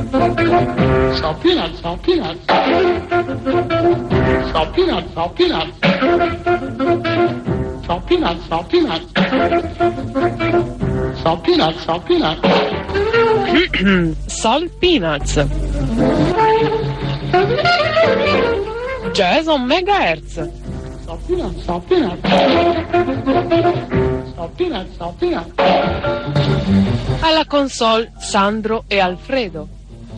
Salt peanuts, salt peanuts. Salt peanuts, salt peanuts. Salt peanuts, salt peanuts. Salt peanuts, salt peanuts. Salt peanuts. Jazz on megahertz. Salt peanuts, salt peanuts. Salt peanuts, salt peanuts. Alla console Sandro e Alfredo.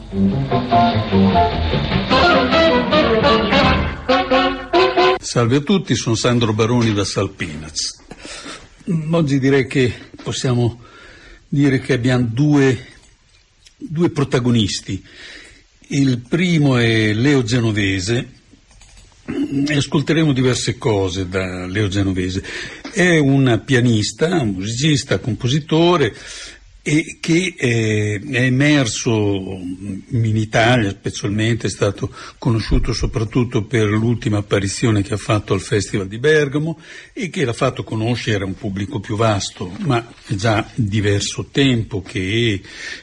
Salve a tutti, sono Sandro Baroni da Salt Peanuts. Oggi direi che possiamo dire che abbiamo due protagonisti. Il primo è Leo Genovese e ascolteremo diverse cose da Leo Genovese. È un pianista, un musicista, compositore e che è emerso in Italia, specialmente è stato conosciuto soprattutto per l'ultima apparizione che ha fatto al Festival di Bergamo e che l'ha fatto conoscere a un pubblico più vasto, ma è già diverso tempo che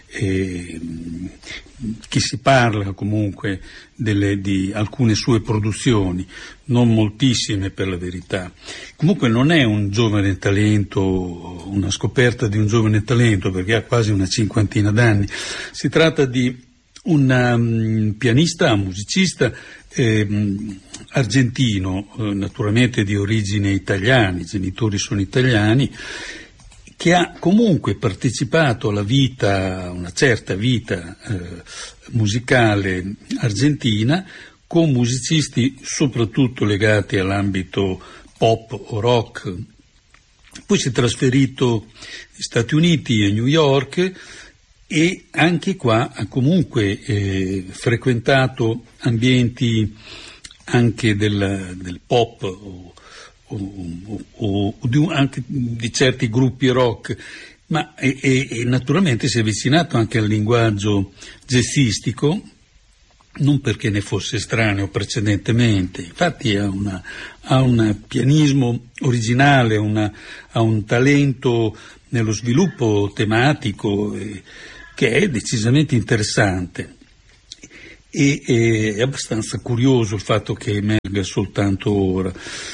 si parla comunque di alcune sue produzioni, non moltissime per la verità. Comunque non è un giovane talento, una scoperta di un giovane talento, perché ha quasi una cinquantina d'anni. Si tratta di un pianista, un musicista argentino, naturalmente di origine italiana, i genitori sono italiani, che ha comunque partecipato alla vita, una certa vita musicale argentina, con musicisti soprattutto legati all'ambito pop o rock. Poi si è trasferito negli Stati Uniti e New York e anche qua ha comunque frequentato ambienti anche del pop o anche di certi gruppi rock, ma e naturalmente si è avvicinato anche al linguaggio jazzistico, non perché ne fosse estraneo precedentemente, infatti ha un pianismo originale, ha un talento nello sviluppo tematico che è decisamente interessante. E è abbastanza curioso il fatto che emerga soltanto ora.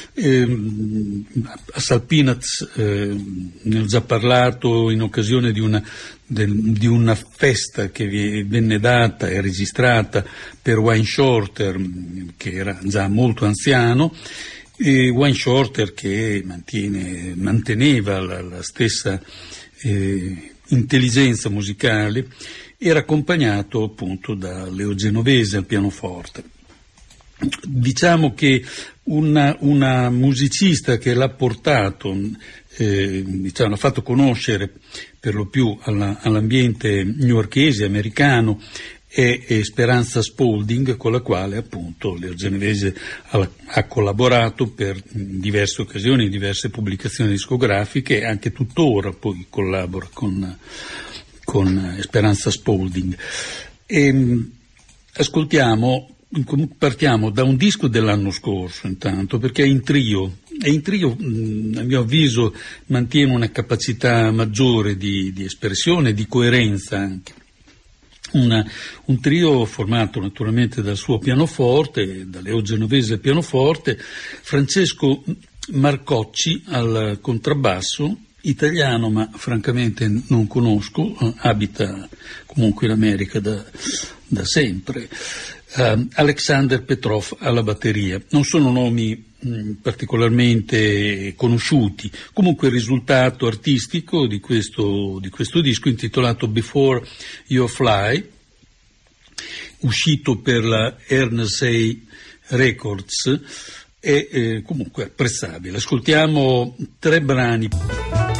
A Salt Peanuts ne ho già parlato in occasione di una festa che venne data e registrata per Wayne Shorter, che era già molto anziano, e Wayne Shorter che manteneva la stessa intelligenza musicale. Era accompagnato appunto da Leo Genovese al pianoforte. Diciamo che una musicista che l'ha portato, l'ha fatto conoscere per lo più all'ambiente newyorkese, americano, è Speranza Spalding, con la quale appunto Leo Genovese ha collaborato per diverse occasioni, diverse pubblicazioni discografiche e anche tuttora poi collabora con Speranza Spalding. Partiamo da un disco dell'anno scorso intanto, perché è in trio, a mio avviso mantiene una capacità maggiore di espressione, di coerenza anche. Un trio formato naturalmente dal suo pianoforte, da Leo Genovese al pianoforte, Francesco Marcocci al contrabbasso, italiano ma francamente non conosco, abita comunque in America da sempre, Alexander Petrov alla batteria. Non sono nomi particolarmente conosciuti, comunque il risultato artistico di questo disco, intitolato Before You Fly, uscito per la Ernest Records, è comunque apprezzabile. Ascoltiamo 3 brani.